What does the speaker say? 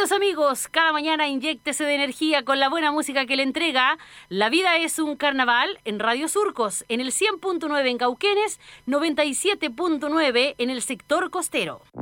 Queridos amigos, cada mañana inyéctese de energía con la buena música que le entrega La Vida es un Carnaval en Radio Surcos, en el 100.9 en Cauquenes, 97.9 en el sector costero.